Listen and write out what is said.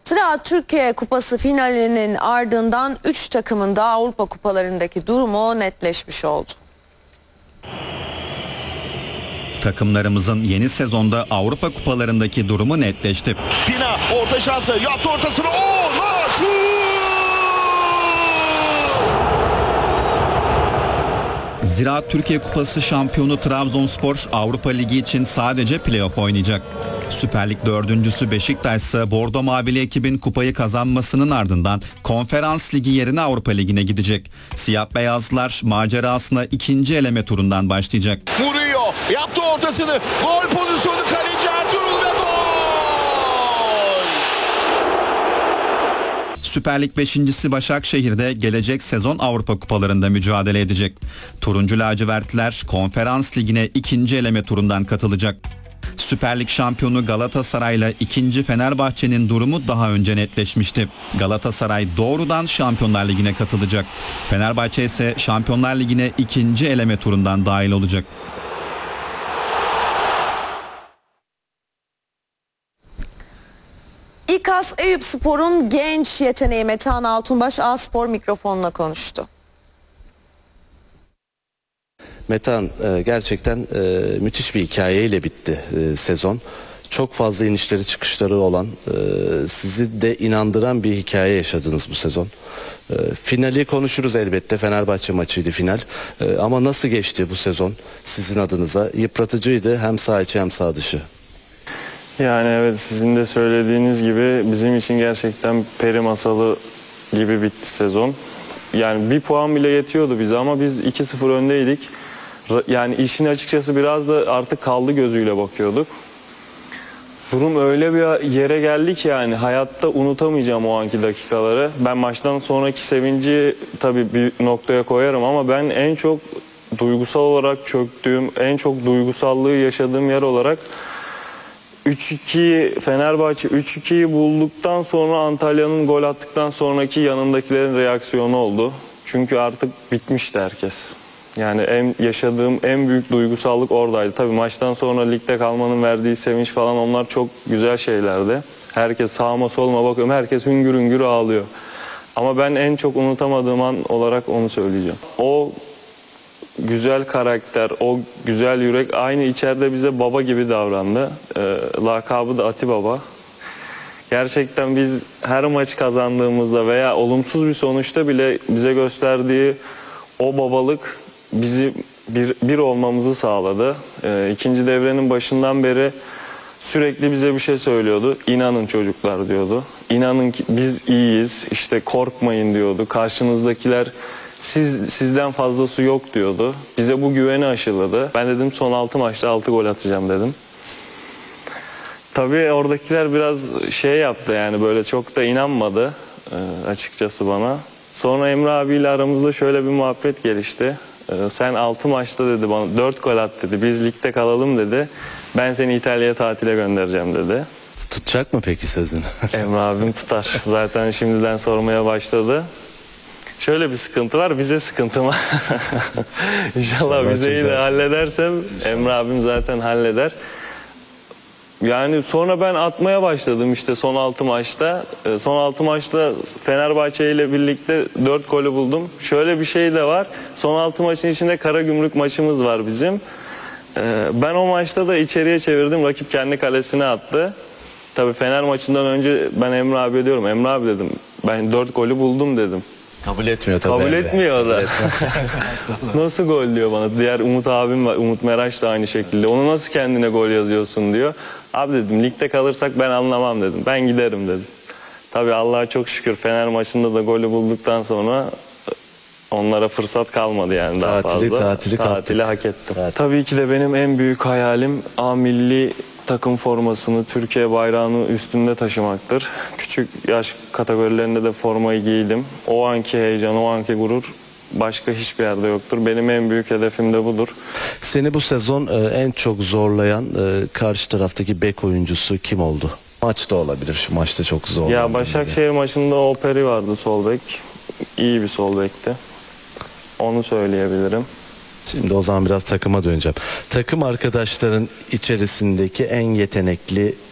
Ziraat Türkiye Kupası finalinin ardından 3 takımın da Avrupa Kupalarındaki durumu netleşmiş oldu. Takımlarımızın yeni sezonda Avrupa Kupalarındaki durumu netleşti. Pina orta şansı yaptı, ortasını Ziraat Türkiye Kupası şampiyonu Trabzonspor Avrupa Ligi için sadece playoff oynayacak. Süper Lig dördüncüsü Beşiktaş ise Bordo Mavili ekibin kupayı kazanmasının ardından Konferans Ligi yerine Avrupa Ligi'ne gidecek. Siyah beyazlar macerasına ikinci eleme turundan başlayacak. Vuruyor, yaptı ortasını, gol pozisyonu, kaleci Ertuğrul ve gol! Süper Lig 5.'si Başakşehir'de gelecek sezon Avrupa Kupalarında mücadele edecek. Turuncu lacivertler Konferans Ligi'ne ikinci eleme turundan katılacak. Süper Lig şampiyonu Galatasaray'la ikinci Fenerbahçe'nin durumu daha önce netleşmişti. Galatasaray doğrudan Şampiyonlar Ligi'ne katılacak. Fenerbahçe ise Şampiyonlar Ligi'ne ikinci eleme turundan dahil olacak. İKAS Eyüpspor'un genç yeteneği Metehan Altunbaş A-Spor mikrofonuna konuştu. Metehan, gerçekten müthiş bir hikayeyle bitti sezon. Çok fazla inişleri çıkışları olan, sizi de inandıran bir hikaye yaşadınız bu sezon. Finali konuşuruz elbette, Fenerbahçe maçıydı final. Ama nasıl geçti bu sezon sizin adınıza? Yıpratıcıydı, hem saha içi hem saha dışı. Yani evet, sizin de söylediğiniz gibi bizim için gerçekten peri masalı gibi bitti sezon. Yani bir puan bile yetiyordu bize ama biz 2-0 öndeydik. Yani işin açıkçası biraz da artık kaldı gözüyle bakıyorduk. Durum öyle bir yere geldi ki yani hayatta unutamayacağım o anki dakikaları. Ben maçtan sonraki sevinci tabii bir noktaya koyarım ama ben en çok duygusal olarak çöktüğüm, en çok duygusallığı yaşadığım yer olarak 3-2 Fenerbahçe 3-2'yi bulduktan sonra Antalya'nın gol attıktan sonraki yanındakilerin reaksiyonu oldu. Çünkü artık bitmişti herkes. Yani yaşadığım en büyük duygusallık oradaydı. Tabii maçtan sonra ligde kalmanın verdiği sevinç falan, onlar çok güzel şeylerdi. Herkes sağıma soluma bakıyorum, herkes hüngür hüngür ağlıyor. Ama ben en çok unutamadığım an olarak onu söyleyeceğim. O güzel karakter, o güzel yürek aynı içeride bize baba gibi davrandı. Lakabı da Ati Baba. Gerçekten biz her maç kazandığımızda veya olumsuz bir sonuçta bile bize gösterdiği o babalık bizi bir olmamızı sağladı. İkinci devrenin başından beri sürekli bize bir şey söylüyordu. İnanın çocuklar diyordu. İnanın ki biz iyiyiz. İşte korkmayın diyordu. Karşınızdakiler sizden fazlası yok diyordu. Bize bu güveni aşıladı. Ben dedim son 6 maçta 6 gol atacağım dedim. Tabii oradakiler biraz şey yaptı, yani böyle çok da inanmadı açıkçası bana. Sonra Emre abiyle aramızda şöyle bir muhabbet gelişti. Sen 6 maçta dedi bana 4 gol at dedi. Biz ligde kalalım dedi. Ben seni İtalya'ya tatile göndereceğim dedi. Tutacak mı peki sözünü? Emre abim tutar. Zaten şimdiden sormaya başladı. Şöyle bir sıkıntı var, vize sıkıntım var. İnşallah vizeyi de halledersem Emre abim zaten halleder. Yani sonra ben atmaya başladım işte son 6 maçta. Son 6 maçta Fenerbahçe ile birlikte 4 golü buldum. Şöyle bir şey de var. Son 6 maçın içinde Karagümrük maçımız var bizim. Ben o maçta da içeriye çevirdim. Rakip kendi kalesine attı. Tabii Fener maçından önce ben Emre abi diyorum. Emre abi dedim, ben 4 golü buldum dedim. Kabul etmiyor tabii. Kabul etmiyor da. Nasıl gol diyor bana. Diğer Umut abim var. Umut Meraş da aynı şekilde. Onu nasıl kendine gol yazıyorsun diyor. Abi dedim, ligde kalırsak ben anlamam dedim. Ben giderim dedim. Tabii Allah'a çok şükür Fener maçında da golü bulduktan sonra onlara fırsat kalmadı yani daha fazla. Tatili hak ettim. Tabii ki de benim en büyük hayalim A milli takım formasını, Türkiye bayrağını üstünde taşımaktır. Küçük yaş kategorilerinde de formayı giydim. O anki heyecan, o anki gurur başka hiçbir yerde yoktur. Benim en büyük hedefim de budur. Seni bu sezon en çok zorlayan karşı taraftaki bek oyuncusu kim oldu? Maçta olabilir. Şu maçta çok zorlandı. Ya Başakşehir maçında Operi vardı, sol bek. İyi bir sol bekti. Onu söyleyebilirim. Şimdi o zaman biraz takıma döneceğim. Takım arkadaşların içerisindeki en yetenekli